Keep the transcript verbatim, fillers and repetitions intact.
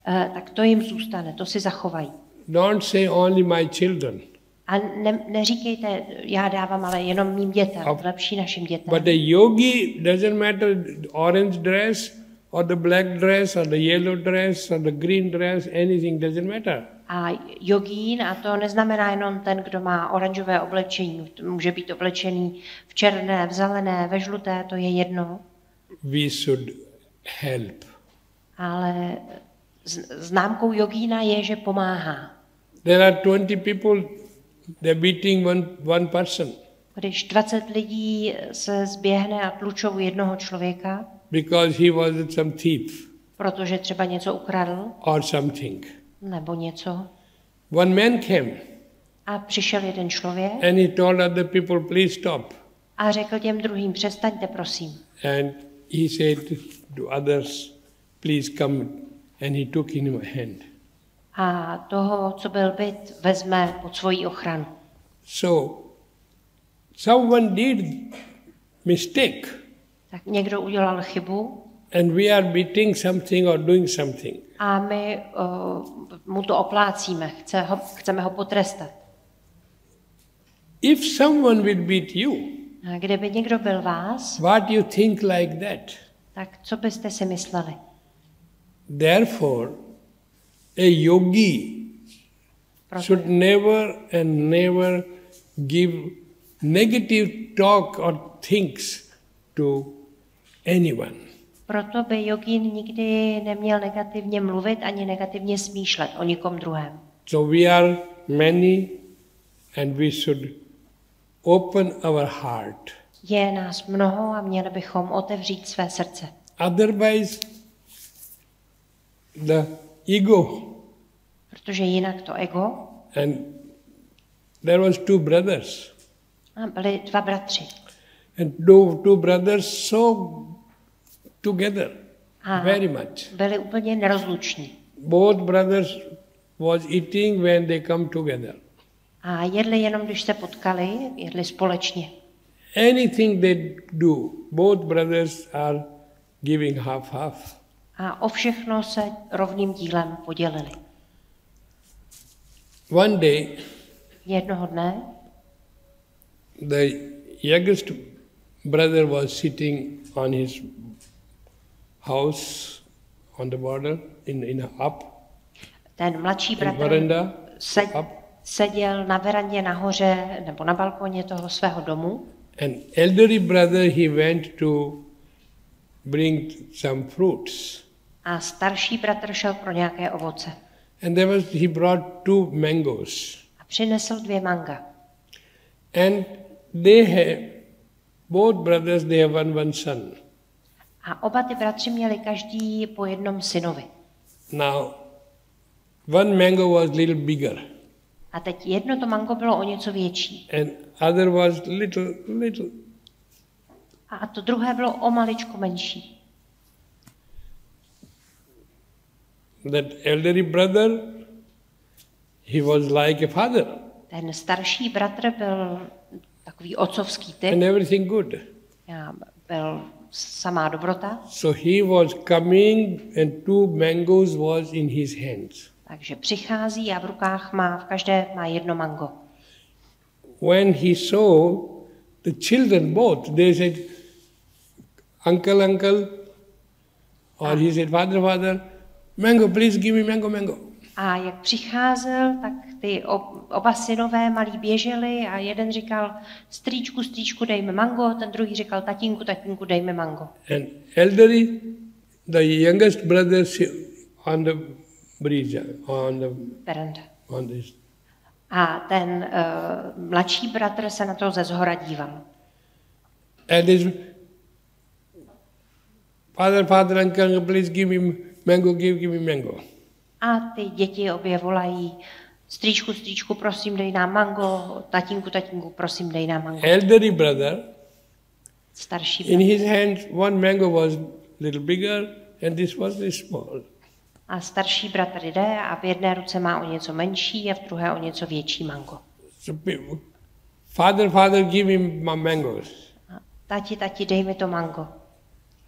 uh, tak to jim zůstane, to si zachovají. Don't say only my children. A ne, neříkejte, já dávám, ale jenom mým dětem, lepší našim dětem. But the yogi doesn't matter the orange dress or the black dress or the yellow dress or the green dress, anything doesn't matter. A jogín, a to neznamená jenom ten, kdo má oranžové oblečení, může být oblečený v černé, v zelené, ve žluté, to je jedno. We should help. Ale známkou jogína je, že pomáhá. There are twenty people, they're beating one, one person. Když dvacet lidí se zběhne a tlučou jednoho člověka, because he was some thief. Protože třeba něco ukradl. Or something. Nebo něco. One man came. A přišel jeden člověk. And he told other people, please stop. A řekl těm druhým, přestaňte, prosím. And he said to others, please come. And he took in my hand. A toho, co byl bit, vezme pod svoji ochranu. So, someone did mistake. Tak někdo udělal chybu. And we are beating something or doing something. A my uh, mu to oplácíme, chce ho, chceme ho potrestat. If someone will beat you, a kdyby někdo byl vás, what you think like that? Tak co byste si mysleli? Therefore, a yogi Proto. should never and never give negative talk or things to anyone. Proto by jogín nikdy neměl negativně mluvit ani negativně smýšlet o nikom druhém. So we are many and we should open our heart. Je nás mnoho a měli bychom otevřít své srdce. Otherwise, the ego. Protože jinak to ego. And there was two brothers. A byli dva bratři. And two, two brothers so together a very much. Byli úplně nerozluční. Both brothers was eating when they come together. A jedli jenom, když se potkali, jedli společně. Anything they do, both brothers are giving half half. A o všechno se rovným dílem podělili. One day, jednoho dne, the youngest brother was sitting on his house on the border in in a up. Ten mladší bratr sed, seděl na verandě nahoře nebo na balkoně toho svého domu. And elderly brother he went to bring some fruits. A starší bratr šel pro nějaké ovoce. And there was he brought two mangoes. A přinesl dvě manga. And they have both brothers they have one one son. A oba ty bratři měli každý po jednom synovi. Now one mango was little bigger. A teď jedno to mango bylo o něco větší. And other was little little. A to druhé bylo o maličko menší. That elderly brother, he was like a father. Ten starší bratr byl takový otcovský typ. And everything good. Já byl samá dobrota. So he was coming and two mangoes was in his hands. Takže přichází a v rukách má, v každé má jedno mango. When he saw the children both, they said, uncle, uncle, or he said, father, father, mango, please give me mango, mango. A jak přicházel, tak ty oba synové malí běželi a jeden říkal, strýčku, strýčku, dej mi mango, ten druhý říkal, tatínku, tatínku, dej mi mango. And elderly, the youngest brother on the bridge, on the veranda. On this. A ten uh, mladší bratr se na to ze zhora díval. And his father, father, uncle, please give me mango, give, give me mango. A ty děti obě volají, strýčku, strýčku, prosím, dej nám mango, tatínku, tatínku, prosím, dej nám mango. Elderly brother, starší bratr. In his hand, one mango was little bigger and this was very small. A starší bratr jde a v jedné ruce má o něco menší a v druhé o něco větší mango. So, father, father, give him my mangoes. A tati, tati, dej mi to mango.